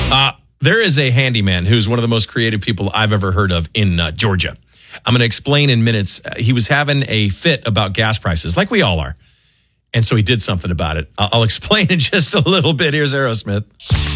There is a handyman who's one of the most creative people I've ever heard of in Georgia. I'm going to explain in minutes. He was having a fit about gas prices, like we all are. And so he did something about it. I'll explain in just a little bit. Here's Aerosmith.